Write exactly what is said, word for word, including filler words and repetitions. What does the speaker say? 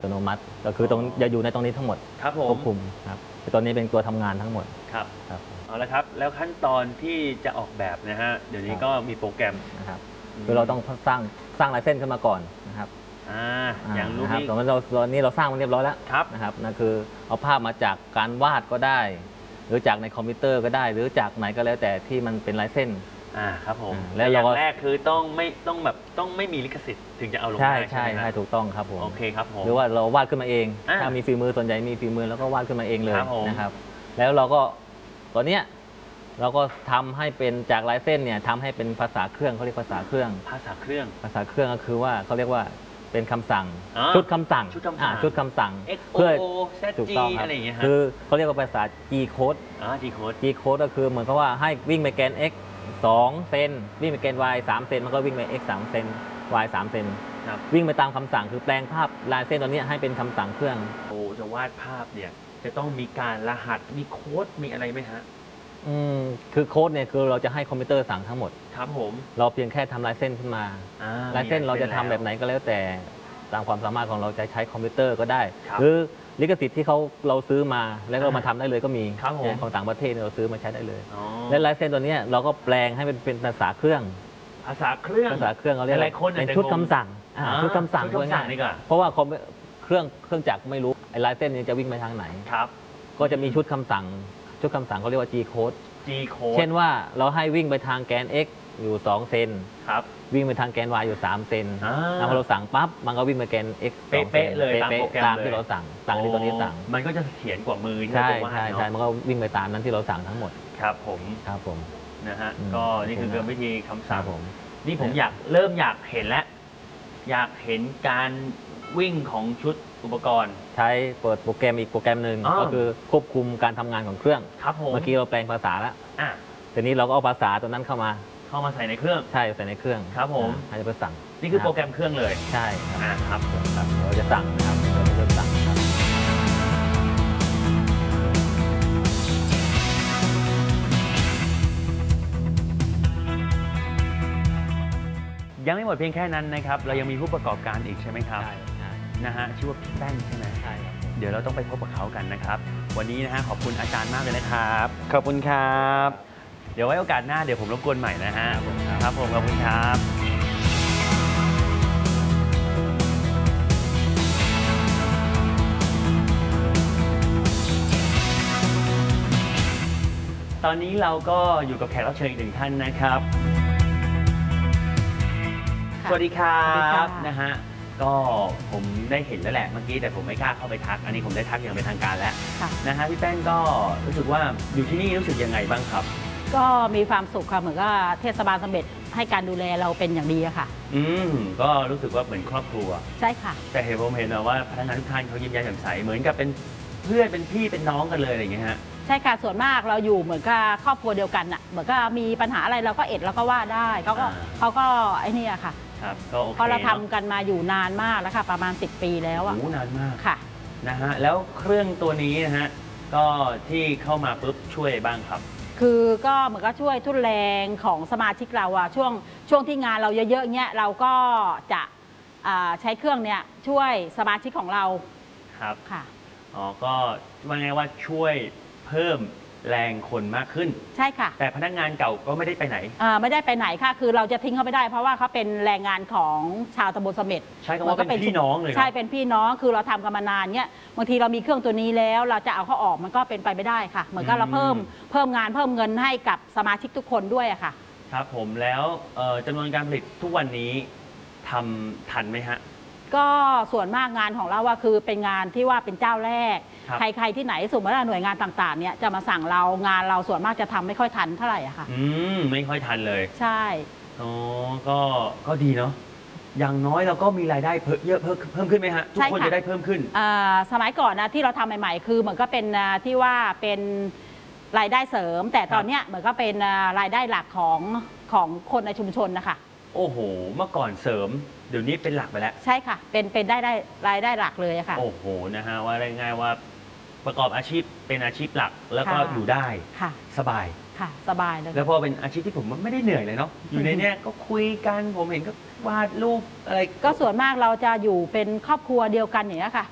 อัตโนมัติก็คือตรงจะอยู่ในตรงนี้ทั้งหมดครับผมควบคุมครับตอนนี้เป็นตัวทำงานทั้งหมดครับครับเอาละครับแล้วขั้นตอนที่จะออกแบบนะฮะเดี๋ยวนี้ก็มีโปรแกรมนะครับคือเราต้องสร้างสร้างลายเส้นขึ้นมาก่อนนะครับอ่าอย่างรูปนี้ตอนนี้เราตอนนี้เราสร้างมันเรียบร้อยแล้วนะครับนั่นคือเอาภาพมาจากการวาดก็ได้ หรือจากในคอมพิวเตอร์ก็ได้ หรือจากไหนก็แล้วแต่ที่มันเป็นลายเส้นอ่าครับผมแล้วอย่างแรกคือต้องไม่ต้องแบบต้องไม่มีลิขสิทธิ์ถึงจะเอาลงได้ใช่ใช่ใช่ถูกต้องครับผมโอเคครับผมหรือว่าเราวาดขึ้นมาเองถ้ามีฝีมือส่วนใหญ่มีฝีมือแล้วก็วาดขึ้นมาเองเลยนะครับแล้วเราก็ตอนเนี้ยเราก็ทำให้เป็นจากลายเส้นเนี่ยทำให้เป็นภาษาเครื่องเขาเรียกภาษาเครื่องภาษาเครื่องภาษาเครื่องก็คือว่าเขาเรียกว่าเป็นคำสั่งชุดคำสั่งชุดคำสั่งชุดคำสั่งเพื่อถูกต้องครับอะไรอย่างเงี้ยคือเขาเรียกว่าภาษา G code อ่า G code G code ก็คือเหมือนกับว่าให้วิ่งไปแกน x สองเซนวิ่งไปแกน y สามเซนมันก็วิ่งไป x สามเซน y สามเซนวิ่งไปตามคำสั่งคือแปลงภาพลายเส้นตัวนี้ให้เป็นคำสั่งเครื่องโอ้จะวาดภาพเนี่ยจะต้องมีการรหัสมีโค้ดมีอะไรไหมฮะอืมคือโค้ดเนี่ยคือเราจะให้คอมพิวเตอร์สั่งทั้งหมดครับผมเราเพียงแค่ทำลายเส้นขึ้นมาลายเส้นเราจะทำแบบไหนก็แล้วแต่ตามความสามารถของเราจะใช้คอมพิวเตอร์ก็ได้หรือลิขสิทธิ์ที่เขาเราซื้อมาแล้วก็มาทำได้เลยก็มีของต่างประเทศเราซื้อมาใช้ได้เลยและลายเส้นตัวนี้เราก็แปลงให้เป็นภาษาเครื่องภาษาเครื่องภาษาเครื่องเขาเรียกเป็นชุดคำสั่งชุดคำสั่งตัวง่ายเพราะว่าเครื่องเครื่องจักรไม่รู้ไอ้ลายเส้นนี้จะวิ่งไปทางไหนครับก็จะมีชุดคำสั่งชุดคำสั่งเขาเรียกว่า G code G code เช่นว่าเราให้วิ่งไปทางแกน x อยู่สองเซนครับวิ่งไปทางแกน y อยู่สามเซนแล้วพอเราสั่งปั๊บมันก็วิ่งไปแกน x เป๊ะๆเลยตามโปรแกรมตามที่เราสั่งตามที่ตัวนี้สั่งมันก็จะเขียนกว่ามือที่เราวาดใช่ใช่มันก็วิ่งไปตามนั้นที่เราสั่งทั้งหมดครับผมครับผมนะฮะก็นี่คือวิธีคำสั่งผมนี่ผมอยากเริ่มอยากเห็นแล้วอยากเห็นการวิ่งของชุดอุปกรณ์ใช้เปิดโปรแกรมอีกโปรแกรมหนึ่งก็คือควบคุมการทำงานของเครื่องครับผมเมื่อกี้เราแปลงภาษาแล้วทีนี้เราก็เอาภาษาตัวนั้นเข้ามาเข้ามาใส่ในเครื่องใช่ใส่ในเครื่องครับผมให้จะไปสั่งนี่คือโปรแกรมเครื่องเลยใช่ครับครับเราจะสั่งนะครับเราจะสั่งครับยังไม่หมดเพียงแค่นั้นนะครับเรายังมีผู้ประกอบการอีกใช่ไหมครับนะฮะชื่อว่าพี่แป้นใช่ไหมใช่เดี๋ยวเราต้องไปพบกับเขากันนะครับวันนี้นะฮะขอบคุณอาจารย์มากเลยนะครับขอบคุณครับเดี๋ยวไว้โอกาสหน้าเดี๋ยวผมรบกวนใหม่นะฮะครับผมขอบคุณครับตอนนี้เราก็อยู่กับแขกรับเชิญอีกหนึ่งท่านนะครับสวัสดีครับนะฮะก็ผมได้เห็นแล้วแหละเมื่อกี้แต่ผมไม่กล้าเข้าไปทักอันนี้ผมได้ทักอย่างเป็นทางการแล้วนะฮะพี่แป้นก็รู้สึกว่าอยู่ที่นี่รู้สึกยังไงบ้างครับก็มีความสุขค่ะเหมือนก็เทศบาลเสม็ดให้การดูแลเราเป็นอย่างดีอะค่ะอืมก็รู้สึกว่าเหมือนครอบครัวใช่ค่ะแต่เห็นผมเห็นว่าพนักงานทุกท่านเขายิ้มแย้มแจ่มใสเหมือนกับเป็นเพื่อนเป็นพี่เป็นน้องกันเลยอะไรอย่างเงี้ยฮะใช่ค่ะส่วนมากเราอยู่เหมือนกับครอบครัวเดียวกันอะเหมือนก็มีปัญหาอะไรเราก็เอ็ดเราก็ว่าได้เขาก็เขาก็ไอ้นี่อะค่ะครับก็โอเคเพราะเราทำกันมาอยู่นานมากแล้วค่ะประมาณสิบปีแล้วอะโอ้นานมากค่ะนะฮะแล้วเครื่องตัวนี้นะฮะก็ที่เข้ามาปุ๊บช่วยบ้างครับคือก็เหมือนก็ช่วยทุนแรงของสมาชิกเราอะช่วงช่วงที่งานเราเยอะๆเงี้ยเราก็จะใช้เครื่องเนี้ยช่วยสมาชิกของเราครับค่ะอ๋อก็ว่าไงว่าช่วยเพิ่มแรงคนมากขึ้นใช่ค่ะแต่พนักงานเก่าก็ไม่ได้ไปไหนอ่าไม่ได้ไปไหนค่ะคือเราจะทิ้งเขาไม่ได้เพราะว่าเขาเป็นแรงงานของชาวตำบลเสม็ดใช่คำว่าเป็นพี่น้องเลยใช่เป็นพี่น้องคือเราทำกันมานานเนี้ยบางทีเรามีเครื่องตัวนี้แล้วเราจะเอาเขาออกมันก็เป็นไปไม่ได้ค่ะเหมือนกับเราเพิ่มเพิ่มงานเพิ่มเงินให้กับสมาชิกทุกคนด้วยอะค่ะครับผมแล้วจำนวนการผลิตทุกวันนี้ทำทันไหมฮะก็ส่วนมากงานของเราว่าคือเป็นงานที่ว่าเป็นเจ้าแรกใครๆที่ไหนสมมติว่าหน่วยงานต่างๆเนี่ยจะมาสั่งเรางานเราส่วนมากจะทำไม่ค่อยทันเท่าไหร่อะค่ะอืมไม่ค่อยทันเลยใช่อ๋อก็ก็ดีเนาะอย่างน้อยเราก็มีรายได้เพิ่มเยอะเพิ่มเพิ่มขึ้นไหมฮะทุกคนจะได้เพิ่มขึ้นสมัยก่อนนะที่เราทำใหม่ๆคือเหมือนก็เป็นที่ว่าเป็นรายได้เสริมแต่ตอนนี้เหมือนก็เป็นรายได้หลักของของคนในชุมชนนะคะโอ้โหเมื่อก่อนเสริมเดี๋ยวนี้เป็นหลักไปแล้วใช่ค่ะเป็นเป็นได้ได้รายได้หลักเลยค่ะโอ้โหนะฮะว่าง่ายๆว่าประกอบอาชีพเป็นอาชีพหลักแล้วก็อยู่ได้ค่ะสบายค่ะสบายเลยแล้วพอเป็นอาชีพที่ผมไม่ได้เหนื่อยเลยเนาะอยู่ในเนี้ยก็คุยกันผมเห็นก็วาดรูปอะไรก็ส่วนมากเราจะอยู่เป็นครอบครัวเดียวกันอย่างนี้ค่ะ